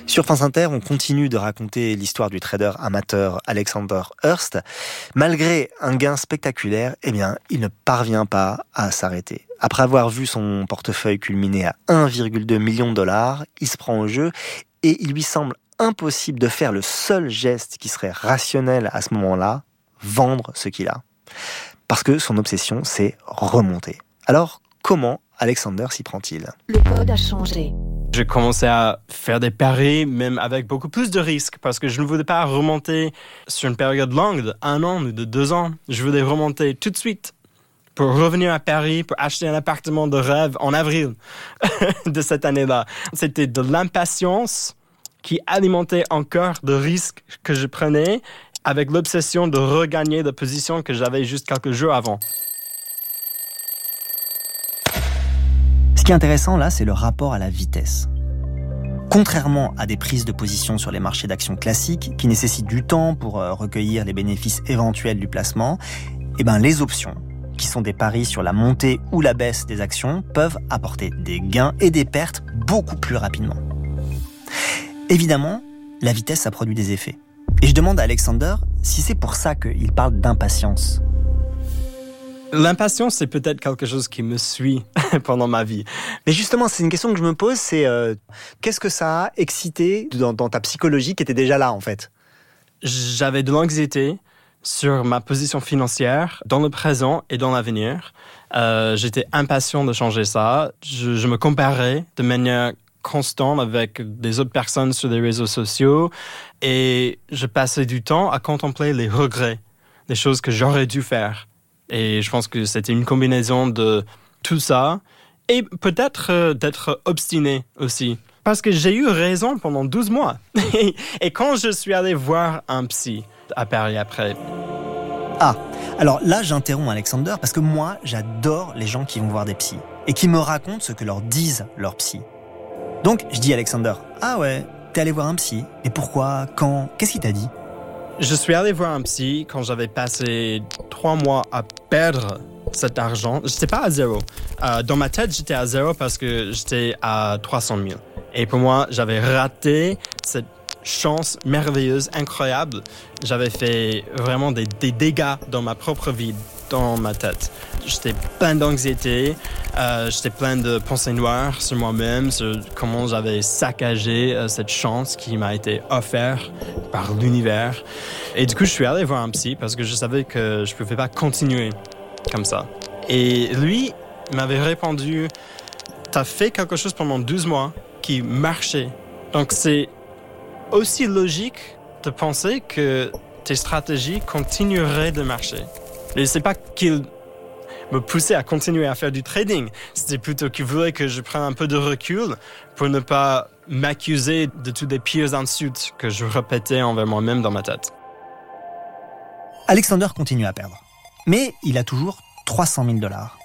Sur France Inter, on continue de raconter l'histoire du trader amateur Alexander Hurst. Malgré un gain spectaculaire, il ne parvient pas à s'arrêter. Après avoir vu son portefeuille culminer à 1,2 million de $, il se prend au jeu et il lui semble impossible de faire le seul geste qui serait rationnel à ce moment-là, vendre ce qu'il a. Parce que son obsession, c'est remonter. Alors, comment Alexander s'y prend-il ? Le code a changé. J'ai commencé à faire des paris, même avec beaucoup plus de risques, parce que je ne voulais pas remonter sur une période longue de 1 an ou de 2 ans. Je voulais remonter tout de suite pour revenir à Paris, pour acheter un appartement de rêve en avril de cette année-là. C'était de l'impatience qui alimentait encore de risques que je prenais avec l'obsession de regagner la position que j'avais juste quelques jours avant. Ce qui est intéressant là, c'est le rapport à la vitesse. Contrairement à des prises de position sur les marchés d'actions classiques qui nécessitent du temps pour recueillir les bénéfices éventuels du placement, les options, qui sont des paris sur la montée ou la baisse des actions, peuvent apporter des gains et des pertes beaucoup plus rapidement. Évidemment, la vitesse, ça produit des effets. Et je demande à Alexander si c'est pour ça qu'il parle d'impatience. L'impatience, c'est peut-être quelque chose qui me suit pendant ma vie. Mais justement, c'est une question que je me pose, c'est qu'est-ce que ça a excité dans ta psychologie qui était déjà là, en fait ? J'avais de l'anxiété sur ma position financière dans le présent et dans l'avenir. J'étais impatient de changer ça. Je me comparais de manière constante avec des autres personnes sur les réseaux sociaux et je passais du temps à contempler les regrets, des choses que j'aurais dû faire. Et je pense que c'était une combinaison de tout ça et peut-être d'être obstiné aussi. Parce que j'ai eu raison pendant 12 mois. Et quand je suis allé voir un psy à Paris après... Ah, alors là, j'interromps Alexander parce que moi, j'adore les gens qui vont voir des psys et qui me racontent ce que leur disent leurs psys. Donc, je dis à Alexander, ah ouais, t'es allé voir un psy. Et pourquoi ? Quand ? Qu'est-ce qu'il t'a dit ? Je suis allé voir un psy quand j'avais passé 3 mois à perdre cet argent. J'étais pas à zéro. Dans ma tête, j'étais à zéro parce que j'étais à 300 000. Et pour moi, j'avais raté cette chance merveilleuse, incroyable. J'avais fait vraiment des dégâts dans ma propre vie, dans ma tête. J'étais plein d'anxiété, j'étais plein de pensées noires sur moi-même, sur comment j'avais saccagé cette chance qui m'a été offerte par l'univers. Et du coup, je suis allé voir un psy parce que je savais que je ne pouvais pas continuer comme ça. Et lui m'avait répondu, « T'as fait quelque chose pendant 12 mois qui marchait. Donc c'est aussi logique de penser que tes stratégies continueraient de marcher. » Et c'est pas qu'il me poussait à continuer à faire du trading. C'était plutôt qu'il voulait que je prenne un peu de recul pour ne pas m'accuser de toutes les pires insultes que je répétais envers moi-même dans ma tête. Alexander continue à perdre. Mais il a toujours 300 000 $.